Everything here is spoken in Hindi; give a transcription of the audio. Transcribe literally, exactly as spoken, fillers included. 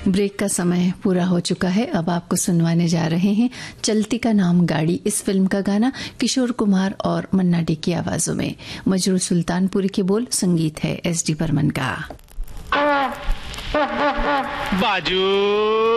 ब्रेक का समय पूरा हो चुका है। अब आपको सुनवाने जा रहे हैं चलती का नाम गाड़ी, इस फिल्म का गाना किशोर कुमार और मन्ना डे की आवाजों में। मजरूर सुल्तानपुरी के बोल, संगीत है एस डी बर्मन का। बाजू